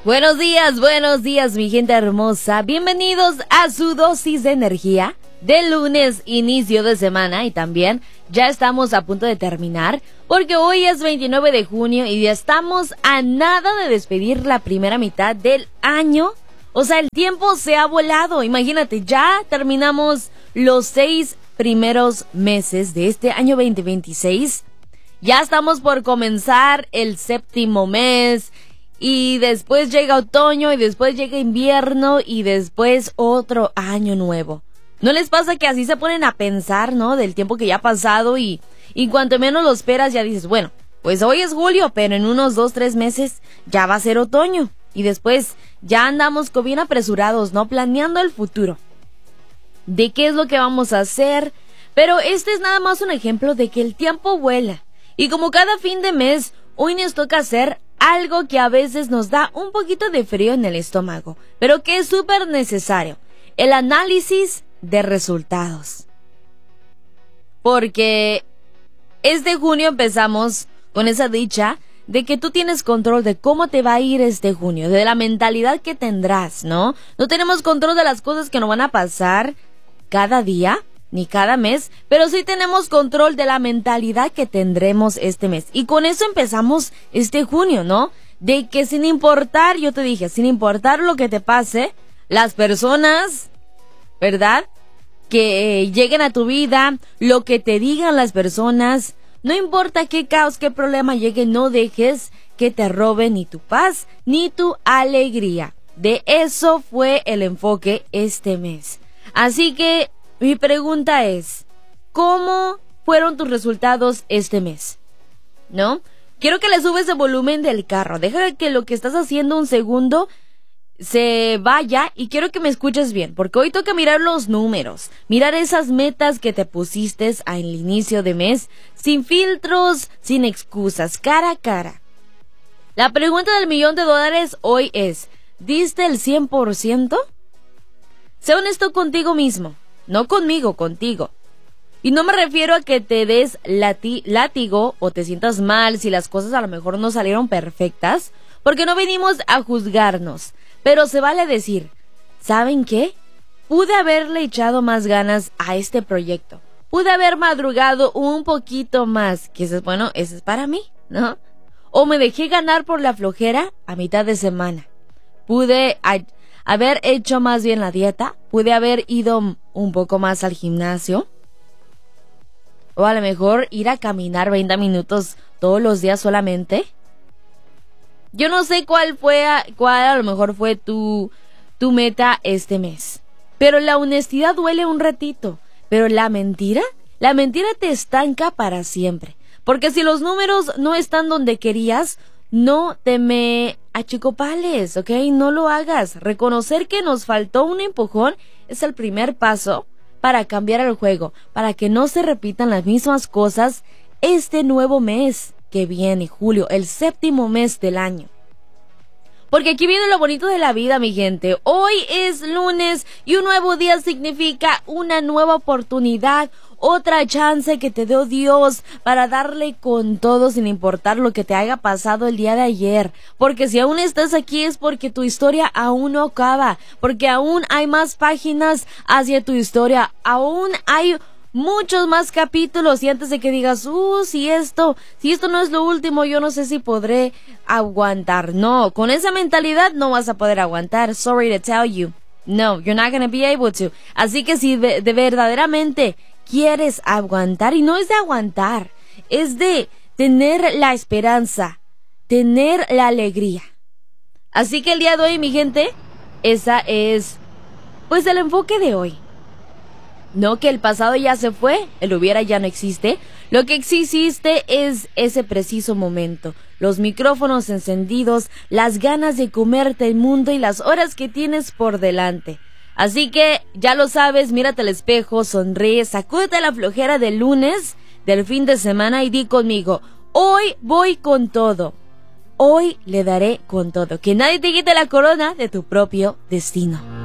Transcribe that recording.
Buenos días, mi gente hermosa. Bienvenidos a su dosis de energía de lunes, inicio de semana, y también ya estamos a punto de terminar porque hoy es 29 de junio y ya estamos a nada de despedir la primera mitad del año. O sea, el tiempo se ha volado. Imagínate, ya terminamos los 6 primeros meses de este año 2026. Ya estamos por comenzar el séptimo mes. Y después llega otoño, y después llega invierno, y después otro año nuevo. ¿No les pasa que así se ponen a pensar, no? Del tiempo que ya ha pasado y cuanto menos lo esperas ya dices, bueno, pues hoy es julio, pero en unos 2-3 meses ya va a ser otoño. Y después ya andamos como bien apresurados, ¿no? Planeando el futuro. De qué es lo que vamos a hacer. Pero este es nada más un ejemplo de que el tiempo vuela. Y como cada fin de mes, hoy nos toca hacer algo que a veces nos da un poquito de frío en el estómago, pero que es súper necesario: el análisis de resultados. Porque este junio empezamos con esa dicha de que tú tienes control de cómo te va a ir este junio, de la mentalidad que tendrás, ¿no? No tenemos control de las cosas que nos van a pasar cada día ni cada mes, pero sí tenemos control de la mentalidad que tendremos este mes. Y con eso empezamos este junio, ¿no? De que sin importar, yo te dije, sin importar lo que te pase, las personas, ¿verdad?, que lleguen a tu vida, lo que te digan las personas, no importa qué caos, qué problema llegue, no dejes que te roben ni tu paz, ni tu alegría. De eso fue el enfoque este mes. Así que mi pregunta es, ¿cómo fueron tus resultados este mes? ¿No? Quiero que le subes el volumen del carro. Deja que lo que estás haciendo un segundo se vaya y quiero que me escuches bien, porque hoy toca mirar los números, mirar esas metas que te pusiste al inicio de mes, sin filtros, sin excusas, cara a cara. La pregunta del $1,000,000 hoy es, ¿diste el 100%? Sé honesto contigo mismo. No conmigo, contigo. Y no me refiero a que te des látigo o te sientas mal si las cosas a lo mejor no salieron perfectas, porque no venimos a juzgarnos. Pero se vale decir, ¿saben qué? Pude haberle echado más ganas a este proyecto. Pude haber madrugado un poquito más, que eso es bueno, eso es para mí, ¿no? O me dejé ganar por la flojera a mitad de semana. Pude haber hecho más bien la dieta, pude haber ido un poco más al gimnasio, o a lo mejor ir a caminar 20 minutos todos los días solamente. Yo no sé cuál a lo mejor fue tu meta este mes, pero la honestidad duele un ratito, pero la mentira te estanca para siempre, porque si los números no están donde querías, no te me achicopales, ¿ok? No lo hagas. Reconocer que nos faltó un empujón es el primer paso para cambiar el juego, para que no se repitan las mismas cosas este nuevo mes que viene, julio, el séptimo mes del año. Porque aquí viene lo bonito de la vida, mi gente. Hoy es lunes y un nuevo día significa una nueva oportunidad, otra chance que te dio Dios para darle con todo sin importar lo que te haya pasado el día de ayer. Porque si aún estás aquí es porque tu historia aún no acaba, porque aún hay más páginas hacia tu historia, aún hay muchos más capítulos, y antes de que digas, si esto no es lo último, yo no sé si podré aguantar. No, con esa mentalidad no vas a poder aguantar. Sorry to tell you. No, you're not gonna be able to. Así que si de verdaderamente quieres aguantar, y no es de aguantar, es de tener la esperanza, tener la alegría. Así que el día de hoy, mi gente, esa es pues el enfoque de hoy. No que el pasado ya se fue, el hubiera ya no existe. Lo que existe es ese preciso momento, los micrófonos encendidos, las ganas de comerte el mundo y las horas que tienes por delante. Así que ya lo sabes, mírate al espejo, sonríe, sacúdete la flojera del lunes, del fin de semana, y di conmigo, hoy voy con todo, hoy le daré con todo, que nadie te quite la corona de tu propio destino.